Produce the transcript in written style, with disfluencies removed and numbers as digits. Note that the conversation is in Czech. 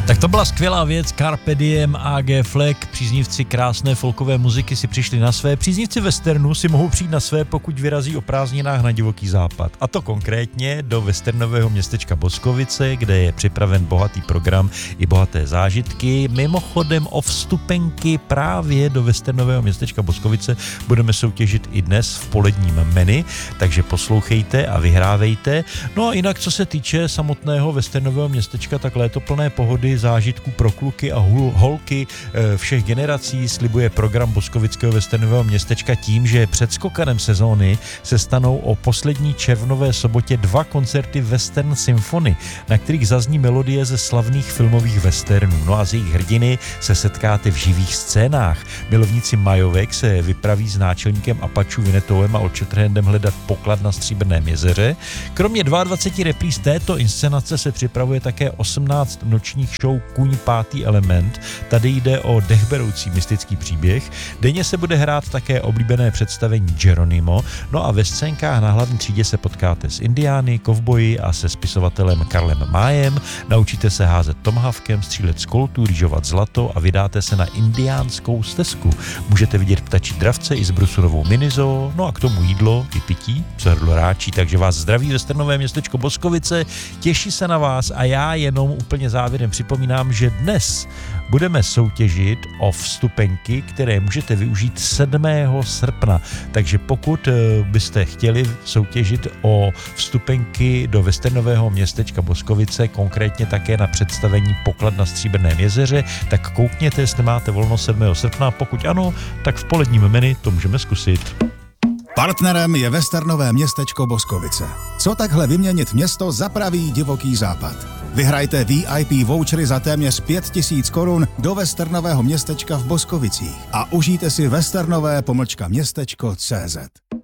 Tak to byla skvělá věc, Carpe Diem, AG Fleck, příznivci krásné folkové muziky si přišli na své, příznivci westernu si mohou přijít na své, pokud vyrazí o prázdninách na divoký západ. A to konkrétně do westernového městečka Boskovice, kde je připraven bohatý program i bohaté zážitky. Mimochodem o vstupenky právě do westernového městečka Boskovice budeme soutěžit i dnes v poledním menu, takže poslouchejte a vyhrávejte. No a jinak, co se týče samotného westernového městečka, tak léto plné pohody, zážitků pro kluky a holky všech generací slibuje program boskovického westernového městečka tím, že před skokanem sezóny se stanou o poslední červnové sobotě 2 koncerty Western Symphony, na kterých zazní melodie ze slavných filmových westernů. No a z jejich hrdiny se setkáte v živých scénách. Milovníci majovek se vypraví s náčelníkem Apačů Vinetovem a Old Shatterhandem hledat poklad na Stříbrném jezeře. Kromě 22 repríz této inscenace se připravuje také 18 nočních show Kuň pátý element. Tady jde o dechberoucí mystický příběh. Denně se bude hrát také oblíbené představení Geronimo. No a ve scénkách na hlavní třídě se potkáte s indiány, kovboji a se spisovatelem Karlem Májem. Naučíte se házet tomahawkem, střílet z koltů, rýžovat zlato a vydáte se na indiánskou stezku. Můžete vidět ptačí dravce i zbrusunovou minizoo, no a k tomu jídlo i pití, co hrdlo ráčí, takže vás zdraví westernové městečko Boskovice, těší se na vás a já jenom úplně závěrem připomínám, že dnes budeme soutěžit o vstupenky, které můžete využít 7. srpna. Takže pokud byste chtěli soutěžit o vstupenky do westernového městečka Boskovice, konkrétně také na představení Poklad na Stříbrném jezeře, tak koukněte, jestli máte volno 7. srpna. Pokud ano, tak v poledním menu to můžeme zkusit. Partnerem je westernové městečko Boskovice. Co takhle vyměnit město za pravý divoký západ? Vyhrajte VIP vouchery za téměř 5 000 korun do westernového městečka v Boskovicích a užijte si westernové-městečko.cz.